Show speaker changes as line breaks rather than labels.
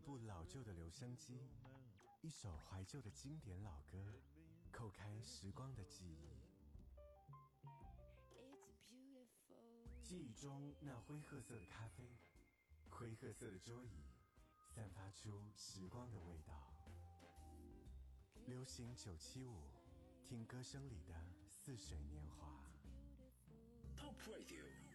部老旧的留声机，一首怀旧的经典老歌，叩开时光的记忆。记忆中那灰褐色的咖啡，灰褐色的桌椅，散发出时光的味道。流行975，听歌声里的似水年华。
Pop Radio